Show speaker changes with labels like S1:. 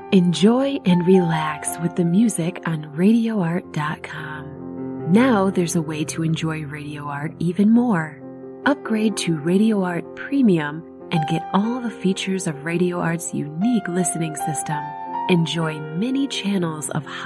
S1: Enjoy and relax with the music on RadioArt.com. Now there's a way to enjoy Radio Art even more. Upgrade to Radio Art Premium and get all the features of Radio Art's unique listening system. Enjoy many channels of